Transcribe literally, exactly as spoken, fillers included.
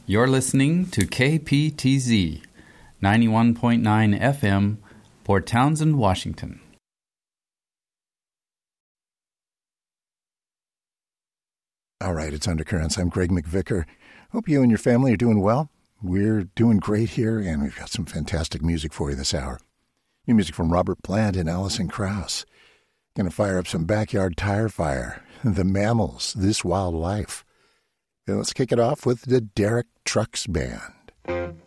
You're listening to K P T Z, ninety-one point nine F M, Port Townsend, Washington. All right, it's Undercurrents. I'm Greg McVicker. Hope you and your family are doing well. We're doing great here, and we've got some fantastic music for you this hour. New music from Robert Plant and Alison Krauss. Going to fire up some Backyard Tire Fire, The Mammals, This Wild Life. And let's kick it off with the Derek Trucks Band.